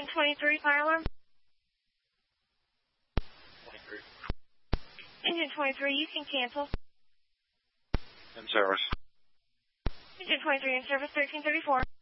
Engine 23, fire alarm. 23. Engine 23, you can cancel. In service. Engine 23 in service, 1334.